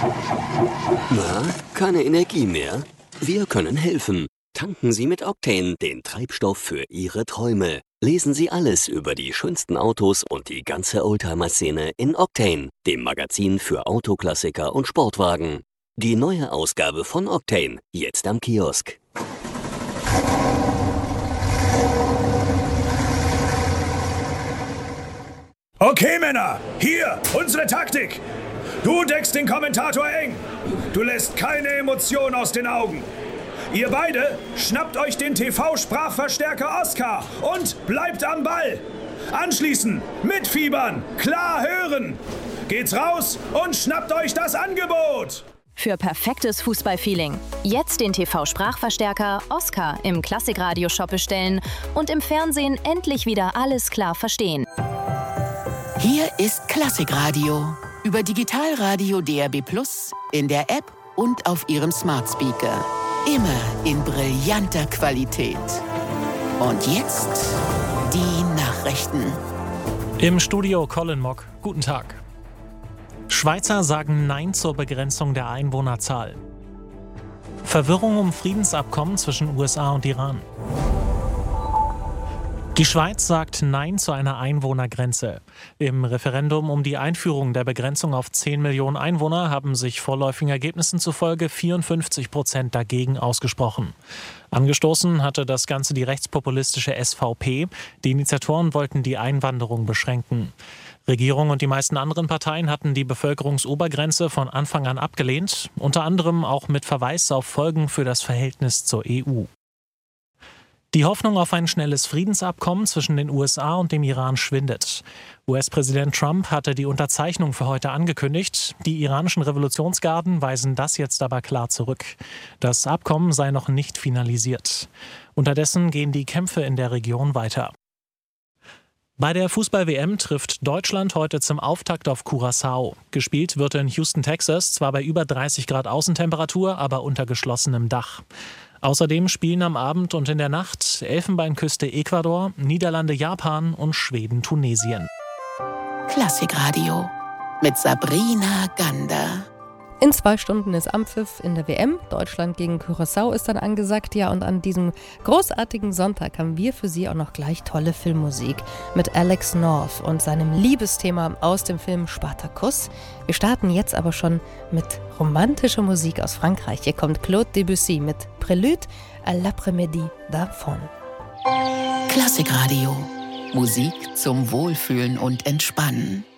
Na, keine Energie mehr? Wir können helfen. Tanken Sie mit Octane den Treibstoff für Ihre Träume. Lesen Sie alles über die schönsten Autos und die ganze Oldtimer-Szene in Octane, dem Magazin für Autoklassiker und Sportwagen. Die neue Ausgabe von Octane, jetzt am Kiosk. Okay, Männer, hier, unsere Taktik. Du deckst den Kommentator eng. Du lässt keine Emotion aus den Augen. Ihr beide schnappt euch den TV-Sprachverstärker Oscar und bleibt am Ball. Anschließend mitfiebern, klar hören. Geht's raus und schnappt euch das Angebot. Für perfektes Fußballfeeling. Jetzt den TV-Sprachverstärker Oscar im Klassikradio-Shop bestellen und im Fernsehen endlich wieder alles klar verstehen. Hier ist Klassikradio. Über Digitalradio DAB+, in der App und auf Ihrem Smart Speaker. Immer in brillanter Qualität. Und jetzt die Nachrichten. Im Studio Colin Mock. Guten Tag. Schweizer sagen Nein zur Begrenzung der Einwohnerzahl. Verwirrung um Friedensabkommen zwischen USA und Iran. Die Schweiz sagt Nein zu einer Einwohnergrenze. Im Referendum um die Einführung der Begrenzung auf 10 Millionen Einwohner haben sich vorläufigen Ergebnissen zufolge 54% dagegen ausgesprochen. Angestoßen hatte das Ganze die rechtspopulistische SVP. Die Initiatoren wollten die Einwanderung beschränken. Regierung und die meisten anderen Parteien hatten die Bevölkerungsobergrenze von Anfang an abgelehnt, unter anderem auch mit Verweis auf Folgen für das Verhältnis zur EU. Die Hoffnung auf ein schnelles Friedensabkommen zwischen den USA und dem Iran schwindet. US-Präsident Trump hatte die Unterzeichnung für heute angekündigt. Die iranischen Revolutionsgarden weisen das jetzt aber klar zurück. Das Abkommen sei noch nicht finalisiert. Unterdessen gehen die Kämpfe in der Region weiter. Bei der Fußball-WM trifft Deutschland heute zum Auftakt auf Curaçao. Gespielt wird in Houston, Texas, zwar bei über 30 Grad Außentemperatur, aber unter geschlossenem Dach. Außerdem spielen am Abend und in der Nacht Elfenbeinküste Ecuador, Niederlande Japan und Schweden Tunesien. Klassikradio mit Sabrina Gander. In 2 Stunden ist Anpfiff in der WM. Deutschland gegen Curaçao ist dann angesagt. Ja, und an diesem großartigen Sonntag haben wir für Sie auch noch gleich tolle Filmmusik mit Alex North und seinem Liebesthema aus dem Film Spartacus. Wir starten jetzt aber schon mit romantischer Musik aus Frankreich. Hier kommt Claude Debussy mit Prélude à l'après-midi d'Enfant. Klassikradio. Musik zum Wohlfühlen und Entspannen.